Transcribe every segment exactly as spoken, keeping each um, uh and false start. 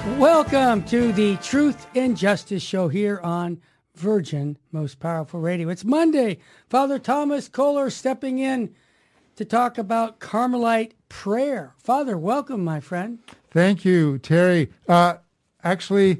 Welcome to the Truth and Justice Show here on Virgin Most Powerful Radio. It's Monday. Father Thomas Kohler stepping in to talk about Carmelite prayer. Father, welcome, my friend. Thank you, Terry. Uh, actually,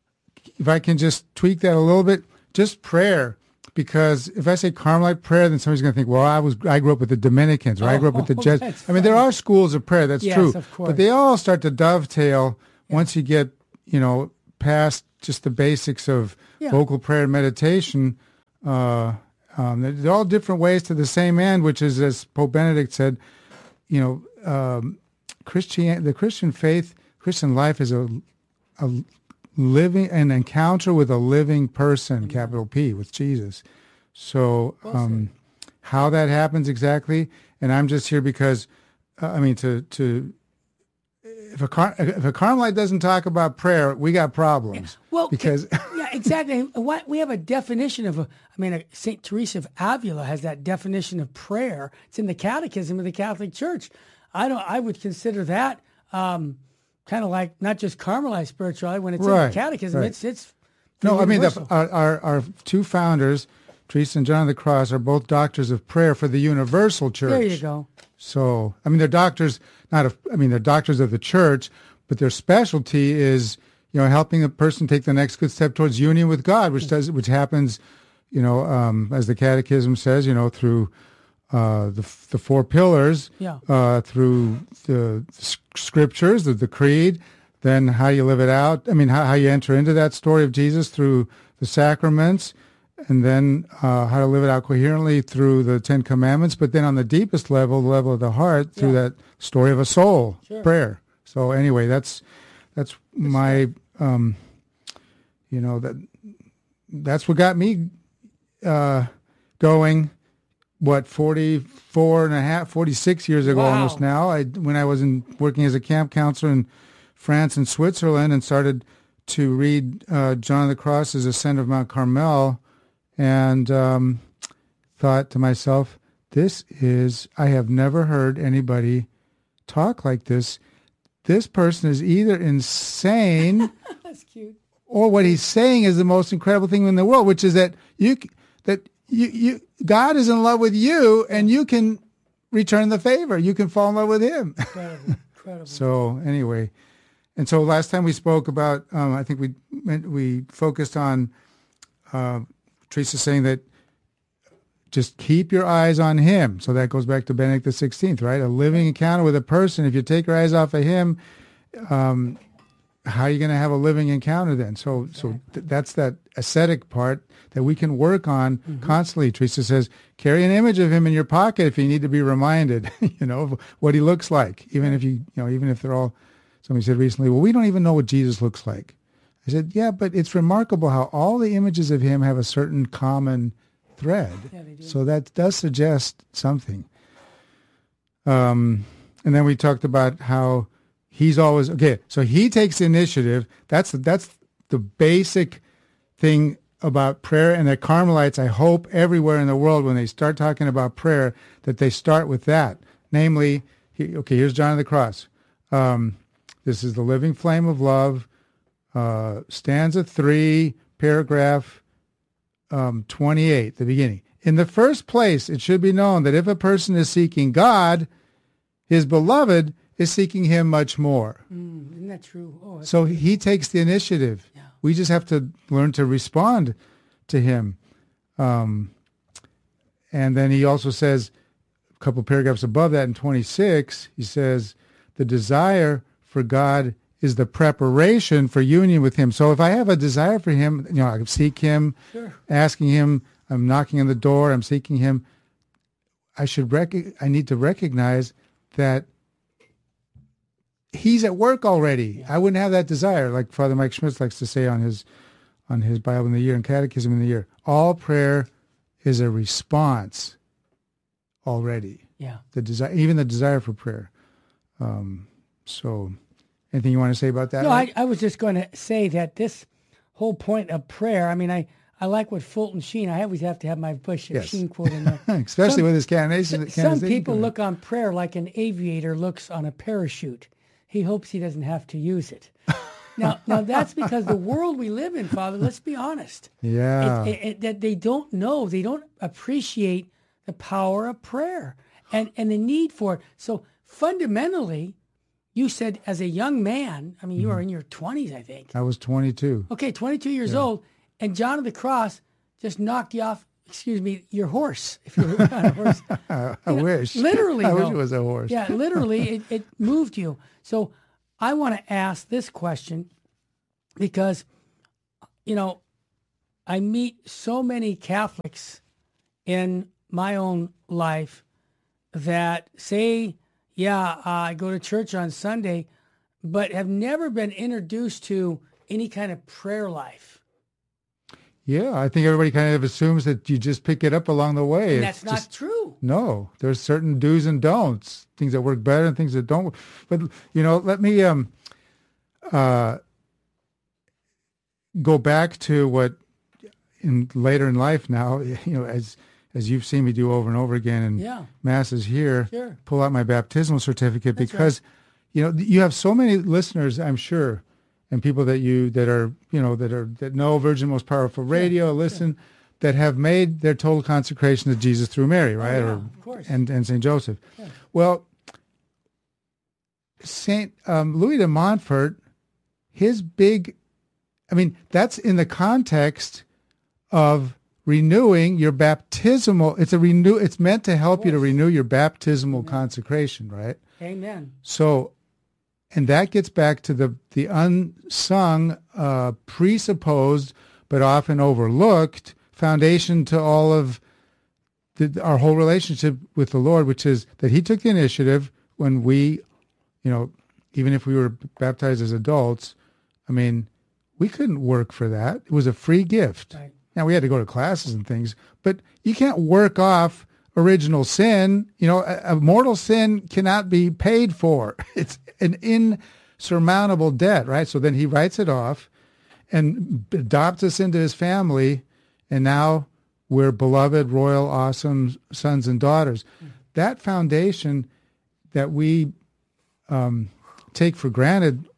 if I can just tweak that a little bit, just prayer. Because if I say Carmelite prayer, then somebody's going to think, well, I was I grew up with the Dominicans, or oh, I grew up with the Jesuits. I mean, there are schools of prayer, that's yes, true. Of course. But they all start to dovetail yeah. once you get, you know, past just the basics of yeah. vocal prayer and meditation. Uh, um, they're all different ways to the same end, which is, as Pope Benedict said, you know, um, Christian the Christian faith, Christian life is a, a living an encounter with a living person, mm-hmm. capital P, with Jesus. So um, how that happens exactly, and I'm just here because, uh, I mean, to to if a Car- if a Carmelite doesn't talk about prayer, we got problems. Well, because yeah, exactly. What we have a definition of a. I mean, Saint Teresa of Avila has that definition of prayer. It's in the Catechism of the Catholic Church. I don't. I would consider that. Um, kind of like not just Carmelite spirituality. When it's right, in the Catechism, right. it's it's no. I mean, universal. the, our, our our two founders, Teresa and John of the Cross, are both doctors of prayer for the Universal Church. There you go. So, I mean, they're doctors, not of. I mean, they're doctors of the Church, but their specialty is, you know, helping a person take the next good step towards union with God, which does which happens, you know, um, as the Catechism says, you know, through. Uh, the the four pillars, yeah. uh, through the scriptures, the, the creed, then how you live it out. I mean, how, how you enter into that story of Jesus through the sacraments, and then uh, how to live it out coherently through the Ten Commandments. But then on the deepest level, the level of the heart, through yeah. that story of a soul, sure. prayer. So anyway, that's that's, that's my, um, you know, that that's what got me uh, going. What, forty-four and a half, forty-six years ago wow. almost now, I, when I was in, working as a camp counselor in France and Switzerland, and started to read uh, John of the Cross's Ascent of Mount Carmel, and um, thought to myself, this is, I have never heard anybody talk like this. This person is either insane That's cute. or what he's saying is the most incredible thing in the world, which is that you that you you God is in love with you, and you can return the favor. You can fall in love with him. Incredible. Incredible. So anyway, and so last time we spoke about, um, I think we we focused on uh, Teresa saying that just keep your eyes on him. So that goes back to Benedict the sixteenth, right? A living encounter with a person. If you take your eyes off of him, um, how are you going to have a living encounter then? So exactly. so th- that's that ascetic part that we can work on mm-hmm. constantly. Teresa says, carry an image of him in your pocket if you need to be reminded, you know, of what he looks like. Even if you, you know, even if they're all, somebody said recently, well, we don't even know what Jesus looks like. I said, yeah, but it's remarkable how all the images of him have a certain common thread. Yeah, they do. So that does suggest something. Um, and then we talked about how he's always, okay, so he takes the initiative. That's that's the basic thing about prayer, and that Carmelites, I hope everywhere in the world, when they start talking about prayer, that they start with that. Namely, he, okay, here's John of the Cross. Um, this is the living flame of love, uh, stanza three, paragraph um, twenty-eight, the beginning. In the first place, it should be known that if a person is seeking God, his beloved is seeking him much more. Mm, isn't that true? Oh, so he takes the initiative. Yeah. We just have to learn to respond to him. Um, and then he also says, a couple paragraphs above that in twenty-six, he says, the desire for God is the preparation for union with him. So if I have a desire for him, you know, I seek him, sure. asking him, I'm knocking on the door, I'm seeking him, I should rec- I need to recognize that he's at work already. Yeah. I wouldn't have that desire, like Father Mike Schmitz likes to say on his on his Bible in the Year and Catechism in the Year. All prayer is a response already. Yeah. The desire, even the desire for prayer. Um, so, anything you want to say about that? No, I, I was just going to say that this whole point of prayer. I mean, I. I like what Fulton Sheen, I always have to have my Bush yes. Sheen quote in there. Especially some, with his canonization. Some people look on prayer like an aviator looks on a parachute. He hopes he doesn't have to use it. Now, now that's because the world we live in, Father, let's be honest. Yeah. It, it, it, that they don't know, they don't appreciate the power of prayer and, and the need for it. So fundamentally, you said as a young man, I mean, you were in your twenties, I think. I was twenty-two. Okay, twenty-two years Yeah. old, and John of the Cross just knocked you off, excuse me, your horse, if you were on a horse. I, I You know, wish. literally, I wish though. it was a horse. Yeah, literally, it, it moved you. So I want to ask this question because, you know, I meet so many Catholics in my own life that say, yeah, uh, I go to church on Sunday, but have never been introduced to any kind of prayer life. Yeah, I think everybody kind of assumes that you just pick it up along the way. And It's that's not just- true. No, there's certain do's and don'ts, things that work better and things that don't. But, you know, let me um, uh, go back to what in later in life now, you know, as as you've seen me do over and over again in Yeah. masses here, Sure. pull out my baptismal certificate That's because, you know, you have so many listeners, I'm sure, and people that you that are, you know, that are that know Virgin Most Powerful Radio, listen, that have made their total consecration to Jesus through Mary, right? yeah, or of course. and and Saint Joseph. Yeah. Well, Saint um, Louis de Montfort, his big, I mean, that's in the context of renewing your baptismal. It's a renew. It's meant to help you to course. renew your baptismal consecration, right? Amen. So, and that gets back to the the unsung, uh, presupposed, but often overlooked foundation to all of the, our whole relationship with the Lord, which is that He took the initiative when we, you know, even if we were baptized as adults, I mean, we couldn't work for that. It was a free gift. Right. Now, we had to go to classes and things, but you can't work off original sin. You know, a, a mortal sin cannot be paid for. It's an insurmountable debt, right? So then He writes it off and adopts us into His family, and now we're beloved, royal, awesome sons and daughters. Mm. That foundation that we um, take for granted,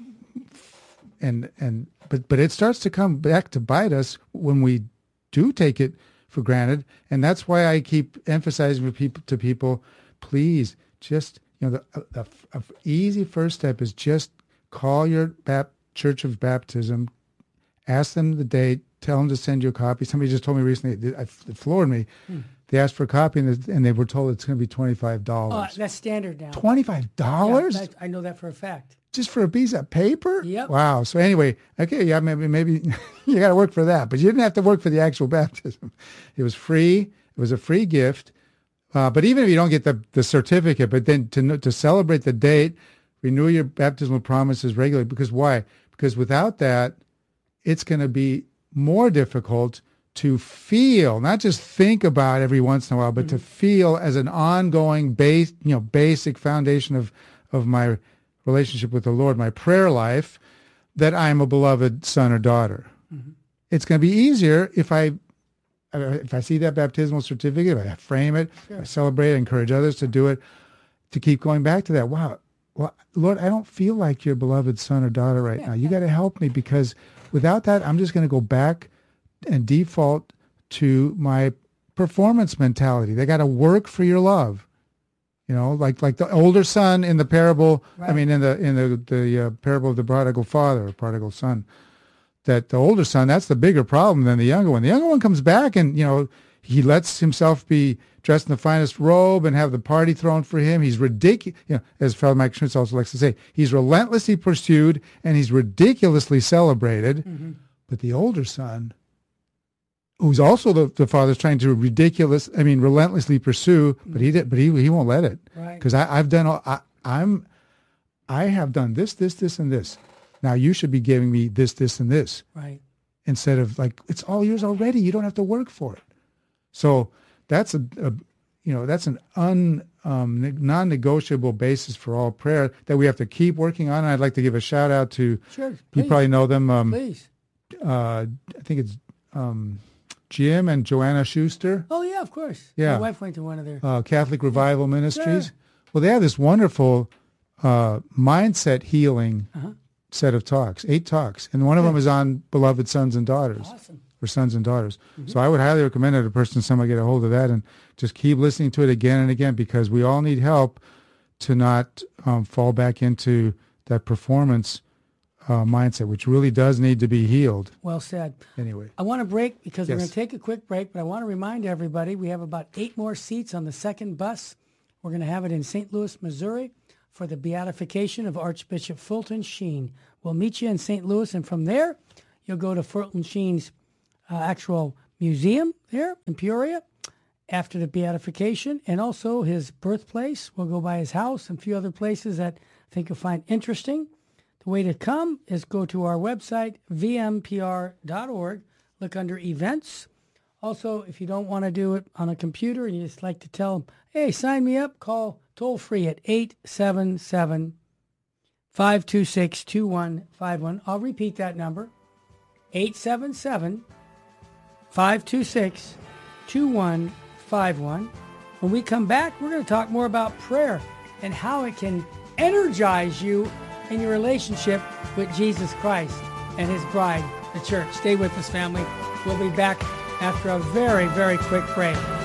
and and but but it starts to come back to bite us when we do take it for granted, and that's why I keep emphasizing to people, to people, please just, you know, the, the, the easy first step is just call your bap- church of baptism, ask them the date, tell them to send you a copy. Somebody just told me recently, it floored me. Hmm. They asked for a copy, and, and they were told it's going to be twenty-five dollars. Oh, that's standard now. twenty-five dollars? Yeah, I know that for a fact. Just for a piece of paper? Yep. Wow. So anyway, okay, yeah, maybe maybe you got to work for that, but you didn't have to work for the actual baptism. It was free. It was a free gift. Uh, but even if you don't get the, the certificate, but then to to celebrate the date, renew your baptismal promises regularly. Because why? Because without that, it's going to be more difficult to feel, not just think about every once in a while, but mm-hmm. to feel as an ongoing base, you know, basic foundation of of my relationship with the Lord, my prayer life, that I'm a beloved son or daughter. Mm-hmm. It's going to be easier if I if I see that baptismal certificate, if I frame it, sure. I celebrate, I encourage others to do it, to keep going back to that. Wow, well, Lord, I don't feel like your beloved son or daughter right yeah, now. You yeah. got to help me, because without that, I'm just going to go back and default to my performance mentality. They got to work for your love. You know, like like the older son in the parable. Right. I mean, in the in the the uh, parable of the prodigal father or prodigal son. That the older son, that's the bigger problem than the younger one. The younger one comes back and, you know, he lets himself be dressed in the finest robe and have the party thrown for him. He's ridiculous, you know, as Father Mike Schmitz also likes to say, he's relentlessly pursued and he's ridiculously celebrated. Mm-hmm. But the older son, who's also the, the father's trying to ridiculous, I mean, relentlessly pursue, mm-hmm. but he did, but he he won't let it. Right. Because I've done, all, I, I'm, I have done this, this, this, and this. Now you should be giving me this, this, and this. Right. Instead of like, it's all yours already. You don't have to work for it. So that's a, a you know, that's an un, um, non-negotiable basis for all prayer that we have to keep working on. And I'd like to give a shout out to, sure, you probably know them. Um, please. Uh, I think it's um, Jim and Joanna Schuster. Oh, yeah, of course. Yeah. My wife went to one of their... Uh, Catholic Revival Ministries. Sure. Well, they have this wonderful uh, mindset healing uh-huh. set of talks, eight talks. And one of them is on beloved sons and daughters. Awesome. Or sons and daughters. Mm-hmm. So I would highly recommend that a person, somebody get a hold of that and just keep listening to it again and again, because we all need help to not um, fall back into that performance uh, mindset, which really does need to be healed. Well said. Anyway. I want to break because Yes. we're going to take a quick break, but I want to remind everybody we have about eight more seats on the second bus. We're going to have it in Saint Louis, Missouri for the beatification of Archbishop Fulton Sheen. We'll meet you in Saint Louis, and from there, you'll go to Fulton Sheen's uh, actual museum there in Peoria after the beatification, and also his birthplace. We'll go by his house and a few other places that I think you'll find interesting. The way to come is go to our website, v m p r dot org, look under events. Also, if you don't want to do it on a computer and you just like to tell them, hey, sign me up, call toll free at eight seven seven, five two six, two one five one. I'll repeat that number, eight seven seven, five two six, two one five one. When we come back, we're going to talk more about prayer and how it can energize you in your relationship with Jesus Christ and his bride, the church. Stay with us, family. We'll be back after a very, very quick break.